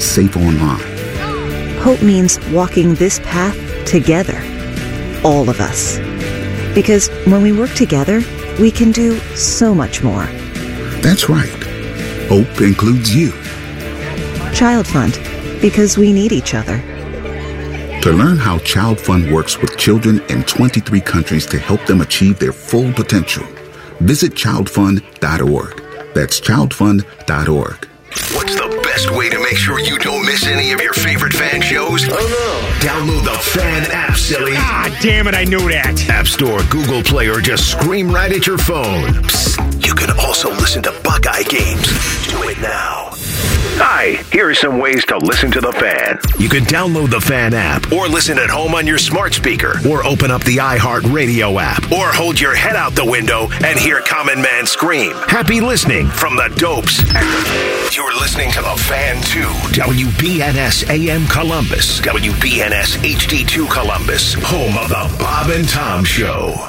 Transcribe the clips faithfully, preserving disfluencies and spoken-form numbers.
safe online. Hope means walking this path together, all of us. Because when we work together, we can do so much more. That's right. Hope includes you. Child Fund, because we need each other. To learn how Child Fund works with children in twenty-three countries to help them achieve their full potential, visit child fund dot org. That's child fund dot org. What's the best way to make sure you don't miss any of your favorite fan shows? Oh no. Download the Fan app, silly. Ah, damn it, I knew that. App Store, Google Play, or just scream right at your phone. Psst, you can also listen to Buckeye games. Do it now. Hi, here are some ways to listen to the Fan. You can download the Fan app, or listen at home on your smart speaker, or open up the iHeartRadio app, or hold your head out the window and hear Common Man scream. Happy listening from the Dopes. You're listening to the Fan two, W B N S A M Columbus, W B N S H D two Columbus, home of the Bob and Tom Show.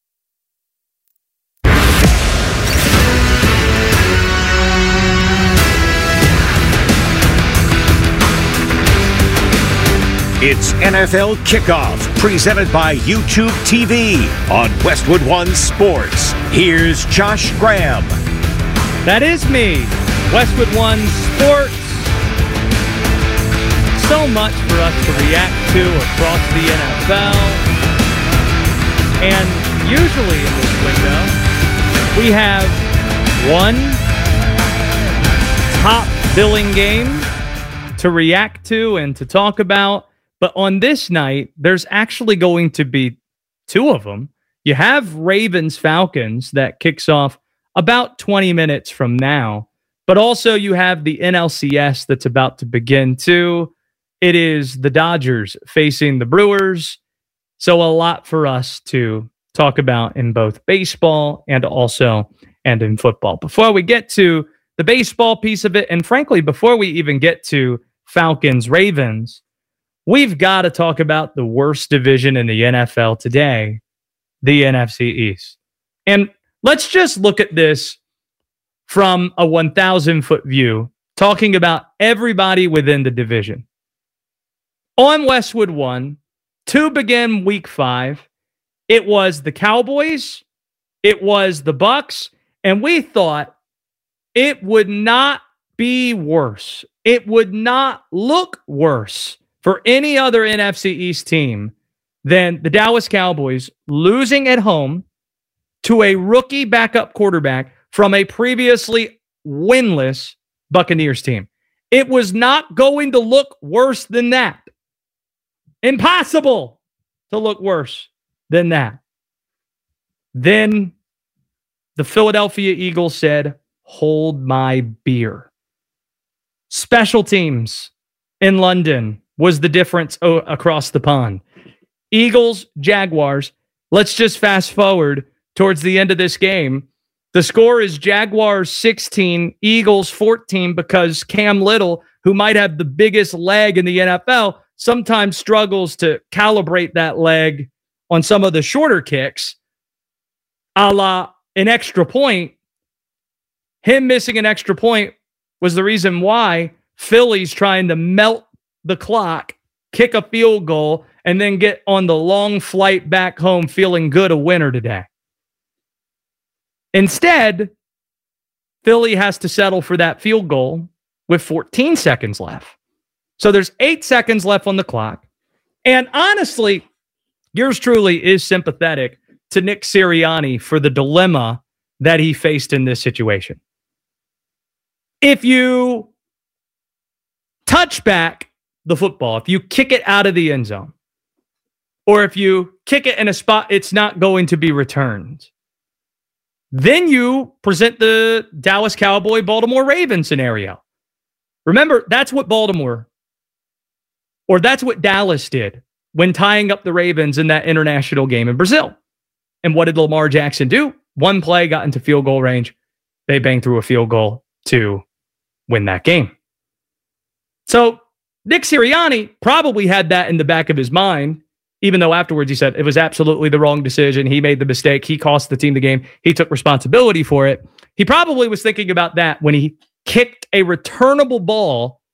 It's N F L Kickoff, presented by YouTube T V on Westwood One Sports. Here's Josh Graham. That is me, Westwood One Sports. So much for us to react to across the N F L. And usually in this window, we have one top billing game to react to and to talk about. But on this night, there's actually going to be two of them. You have Ravens-Falcons that kicks off about twenty minutes from now. But also you have the N L C S that's about to begin too. It is the Dodgers facing the Brewers. So a lot for us to talk about in both baseball and also and in football. Before we get to the baseball piece of it, and frankly, before we even get to Falcons-Ravens, we've got to talk about the worst division in the N F L today, the N F C East. And let's just look at this from a one thousand foot view, talking about everybody within the division. On Westwood One, to begin week five, it was the Cowboys, it was the Bucks, and we thought it would not be worse. It would not look worse for any other N F C East team than the Dallas Cowboys losing at home to a rookie backup quarterback from a previously winless Buccaneers team. It was not going to look worse than that. Impossible to look worse than that. Then the Philadelphia Eagles said, "Hold my beer." Special teams in London was the difference o- across the pond. Eagles, Jaguars. Let's just fast forward towards the end of this game. The score is Jaguars sixteen, Eagles fourteen, because Cam Little, who might have the biggest leg in the N F L, sometimes struggles to calibrate that leg on some of the shorter kicks, a la an extra point. Him missing an extra point was the reason why Philly's trying to melt the clock, kick a field goal, and then get on the long flight back home feeling good a winner today. Instead, Philly has to settle for that field goal with fourteen seconds left. So there's eight seconds left on the clock. And honestly, yours truly is sympathetic to Nick Sirianni for the dilemma that he faced in this situation. If you touch back the football, if you kick it out of the end zone, or if you kick it in a spot it's not going to be returned, then you present the Dallas Cowboy, Baltimore Ravens scenario. Remember, that's what Baltimore, or that's what Dallas did when tying up the Ravens in that international game in Brazil. And what did Lamar Jackson do? One play, got into field goal range. They banged through a field goal to win that game. So Nick Sirianni probably had that in the back of his mind, even though afterwards he said it was absolutely the wrong decision. He made the mistake. He cost the team the game. He took responsibility for it. He probably was thinking about that when he kicked a returnable ball